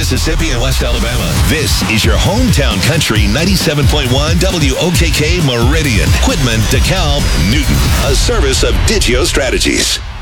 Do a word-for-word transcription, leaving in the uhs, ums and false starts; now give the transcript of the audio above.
Mississippi and West Alabama. This is your hometown country ninety-seven point one W O K K Meridian. Quitman, DeKalb, Newton. A service of Digio Strategies.